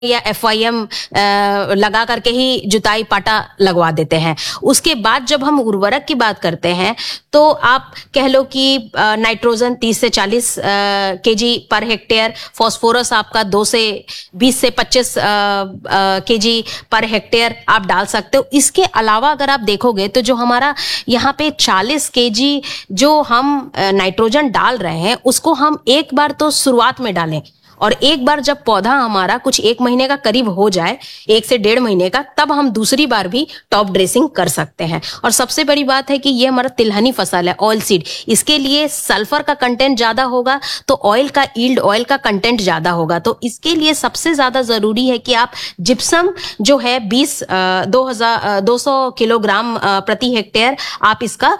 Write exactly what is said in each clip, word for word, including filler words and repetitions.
या F I am लगा करके ही जुताई पाटा लगवा देते हैं। उसके बाद जब हम उर्वरक की बात करते हैं तो आप कह लो कि नाइट्रोजन तीस से चालीस केजी पर हेक्टेयर, फास्फोरस आपका दो से बीस से पच्चीस केजी पर हेक्टेयर आप डाल सकते हो। इसके अलावा अगर आप देखोगे तो जो हमारा यहाँ पे चालीस केजी जो हम नाइट्रोजन डाल रहे हैं उसको हम एक बार तो शुरुआत में डालें, और एक बार जब पौधा हमारा कुछ एक महीने का करीब हो जाए, एक से डेढ़ महीने का, तब हम दूसरी बार भी टॉप ड्रेसिंग कर सकते हैं। और सबसे बड़ी बात है कि ये हमारा तिलहनी फसल है, ऑयल सीड, इसके लिए सल्फर का कंटेंट ज्यादा होगा तो ऑयल का यील्ड, ऑयल का कंटेंट ज्यादा होगा। तो इसके लिए सबसे ज्यादा जरूरी है कि आप जिप्सम जो है बीस दो हजार दो सौ किलोग्राम प्रति हेक्टेयर आप इसका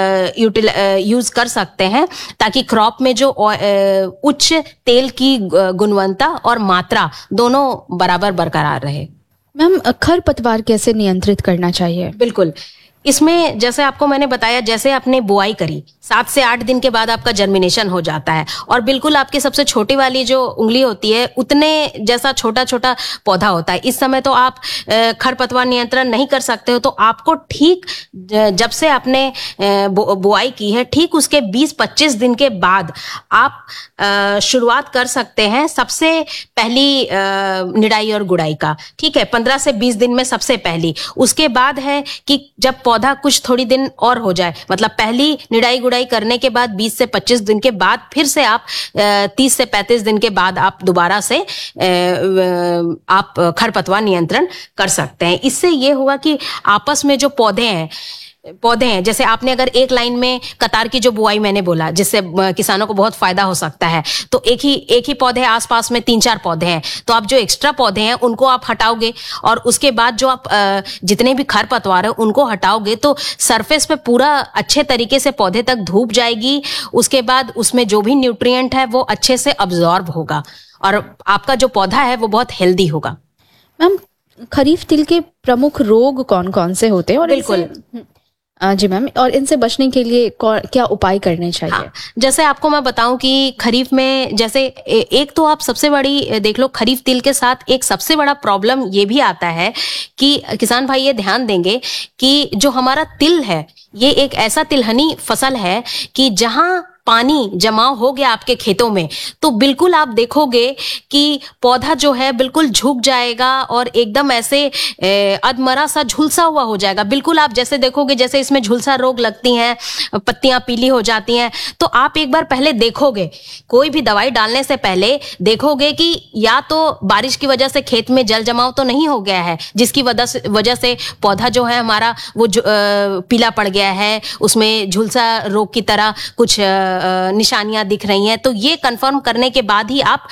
यूज कर सकते हैं, ताकि क्रॉप में जो उच्च तेल की गुणवत्ता और मात्रा दोनों बराबर बरकरार रहे। मैम, खरपतवार कैसे नियंत्रित करना चाहिए? बिल्कुल, इसमें जैसे आपको मैंने बताया, जैसे आपने बुआई करी सात से आठ दिन के बाद आपका जर्मिनेशन हो जाता है, और बिल्कुल आपकी सबसे छोटी वाली जो उंगली होती है उतने जैसा छोटा छोटा पौधा होता है। इस समय तो आप खरपतवार नियंत्रण नहीं कर सकते हो, तो आपको ठीक जब से आपने बुआई की है ठीक उसके बीस पच्चीस दिन के बाद आप शुरुआत कर सकते हैं सबसे पहली निराई और गुड़ाई का। ठीक है, पंद्रह से बीस दिन में सबसे पहली। उसके बाद है कि जब पौधा कुछ थोड़ी दिन और हो जाए, मतलब पहली निराई गुड़ाई करने के बाद बीस से पच्चीस दिन के बाद फिर से आप तीस से पैंतीस दिन के बाद आप दोबारा से आप खरपतवार नियंत्रण कर सकते हैं। इससे ये हुआ कि आपस में जो पौधे हैं पौधे हैं जैसे आपने अगर एक लाइन में कतार की जो बुआई मैंने बोला, जिससे किसानों को बहुत फायदा हो सकता है, तो एक ही एक ही पौधे आसपास में तीन चार पौधे हैं, तो आप जो एक्स्ट्रा पौधे हैं उनको आप हटाओगे, और उसके बाद जो आप जितने भी खरपतवार है उनको हटाओगे तो सरफेस पे पूरा अच्छे तरीके से पौधे तक धूप जाएगी। उसके बाद उसमें जो भी न्यूट्रिएंट है वो अच्छे से अब्जॉर्ब होगा और आपका जो पौधा है वो बहुत हेल्दी होगा। मैम, खरीफ तिल के प्रमुख रोग कौन कौन से होते हैं? और बिल्कुल जी मैम, और इनसे बचने के लिए क्या उपाय करने चाहिए? हाँ, जैसे आपको मैं बताऊं कि खरीफ में जैसे एक तो आप सबसे बड़ी देख लो, खरीफ तिल के साथ एक सबसे बड़ा प्रॉब्लम ये भी आता है कि किसान भाई ये ध्यान देंगे कि जो हमारा तिल है ये एक ऐसा तिलहनी फसल है कि जहां पानी जमाव हो गया आपके खेतों में तो बिल्कुल आप देखोगे कि पौधा जो है बिल्कुल झुक जाएगा और एकदम ऐसे अधमरा सा झुलसा हुआ हो जाएगा। बिल्कुल आप जैसे देखोगे जैसे इसमें झुलसा रोग लगती हैं, पत्तियां पीली हो जाती हैं, तो आप एक बार पहले देखोगे, कोई भी दवाई डालने से पहले देखोगे कि या तो बारिश की वजह से खेत में जल जमाव तो नहीं हो गया है जिसकी वजह से पौधा जो है हमारा वो पीला पड़ गया है, उसमें झुलसा रोग की तरह कुछ निशानियां दिख रही हैं। तो ये कंफर्म करने के बाद ही आप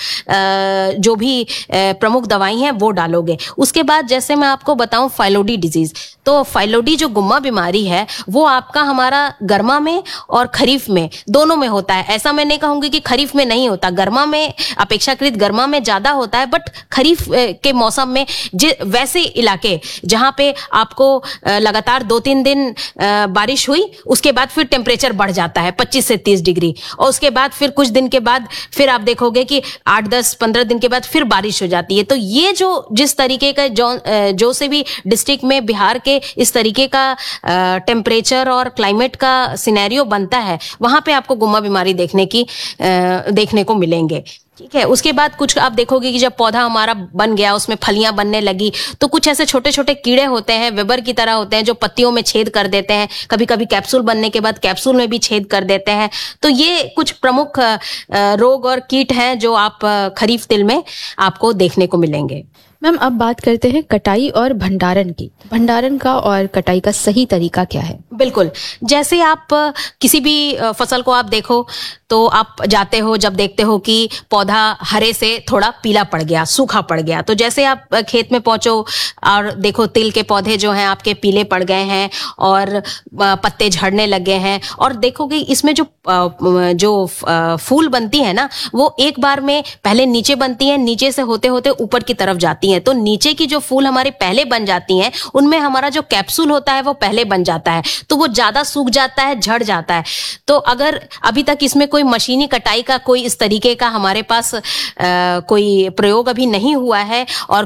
जो भी प्रमुख दवाई हैं वो डालोगे। उसके बाद जैसे मैं आपको बताऊं फाइलोडी डिजीज, तो फाइलोडी जो गुम्मा बीमारी है वो आपका हमारा गर्मा में और खरीफ में दोनों में होता है। ऐसा मैं नहीं कहूंगी कि खरीफ में नहीं होता, गर्मा में अपेक्षाकृत गर्मा में ज्यादा होता है, बट खरीफ के मौसम में वैसे इलाके जहां पे आपको लगातार दो तीन दिन बारिश हुई, उसके बाद फिर टेम्परेचर बढ़ जाता है पच्चीस से तीस डिग्री, और उसके बाद फिर कुछ दिन के बाद फिर आप देखोगे कि आठ दस पंद्रह दिन के बाद फिर बारिश हो जाती है। तो ये जो जिस तरीके का जो जो से भी डिस्ट्रिक्ट में बिहार के इस तरीके का टेम्परेचर और क्लाइमेट का सिनेरियो बनता है, वहां पे आपको गुम्मा बीमारी देखने की देखने को मिलेंगे। ठीक है, उसके बाद कुछ आप देखोगे कि जब पौधा हमारा बन गया, उसमें फलियां बनने लगी, तो कुछ ऐसे छोटे छोटे कीड़े होते हैं, वेबर की तरह होते हैं, जो पत्तियों में छेद कर देते हैं, कभी कभी कैप्सूल बनने के बाद कैप्सूल में भी छेद कर देते हैं। तो ये कुछ प्रमुख रोग और कीट हैं जो आप खरीफ तिल में आपको देखने को मिलेंगे। मैम, अब बात करते हैं कटाई और भंडारण की। भंडारण का और कटाई का सही तरीका क्या है? बिल्कुल, जैसे आप किसी भी फसल को आप देखो तो आप जाते हो, जब देखते हो कि पौधा हरे से थोड़ा पीला पड़ गया, सूखा पड़ गया, तो जैसे आप खेत में पहुंचो और देखो तिल के पौधे जो हैं आपके पीले पड़ गए हैं और पत्ते झड़ने लगे हैं, और देखोगे इसमें जो जो फूल बनती है ना वो एक बार में पहले नीचे बनती है, नीचे से होते होते ऊपर की तरफ जाती जाती हैं तो नीचे की जो फूल हमारे पहले बन जाती हैं उनमें हमारा जो कैप्सूल होता है वो पहले बन जाता है, तो वो ज्यादा सूख जाता है, झड़ जाता है। तो अगर अभी तक इसमें कोई मशीनी कटाई का कोई इस तरीके का हमारे पास आ, कोई प्रयोग अभी नहीं हुआ है और